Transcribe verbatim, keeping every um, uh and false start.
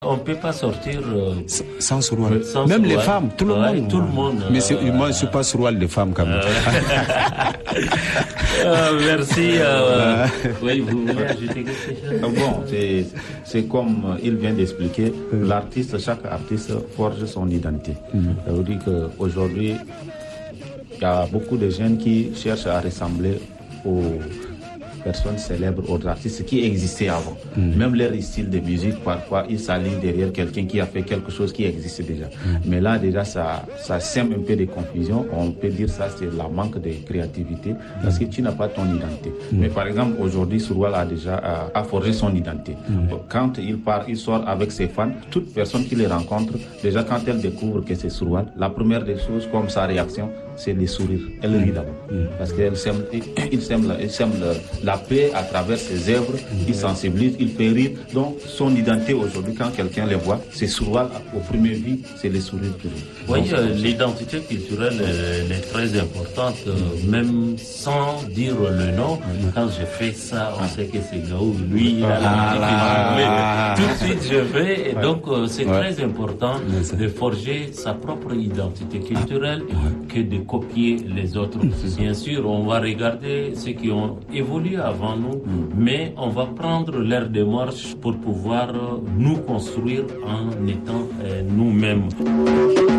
On ne peut pas sortir euh, sans surwal. Sans Même surwal. les femmes, tout le Ouais, monde. tout le monde. Mais c'est, euh, moi, je ne suis pas surwal de femmes quand même. euh, merci. Euh, oui, vous voulez ajouter quelque chose? Bon, c'est, c'est comme il vient d'expliquer, l'artiste, chaque artiste forge son identité. Mm. Ça veut dire qu'aujourd'hui, il y a beaucoup de jeunes qui cherchent à ressembler aux personnes célèbres, aux artistes qui existaient avant. Mm. Même leur style de musique, parfois, ils s'alignent derrière quelqu'un qui a fait quelque chose qui existe déjà. Mm. Mais là, déjà, ça, ça sème un peu de confusion. On peut dire ça, c'est la manque de créativité parce que tu n'as pas ton identité. Mm. Mais par exemple, aujourd'hui, Surwal a déjà a, a forgé son identité. Mm. Quand il part, il sort avec ses fans, toute personne qui les rencontre, déjà quand elle découvre que c'est Surwal, la première des choses, comme sa réaction, c'est les sourires. Elle rit d'abord. Mm. Parce qu'elle sème, il sème, la, il sème la, la paix à travers ses œuvres, mm. il sensibilise, il fait rire. Donc, son identité aujourd'hui, quand quelqu'un les voit, c'est Surwal, au premier vue, c'est les sourires. Oui, euh, l'identité culturelle elle est très importante, euh, même sans dire le nom. Mm. Quand je fais ça, on sait que c'est Gaou. Lui, il a la musique. Tout de suite, je vais. Et donc, euh, c'est ouais. très important ouais. de forger sa propre identité culturelle que de copier les autres. Bien sûr, on va regarder ceux qui ont évolué avant nous, mm. mais on va prendre leur démarche pour pouvoir nous construire en étant euh, nous-mêmes.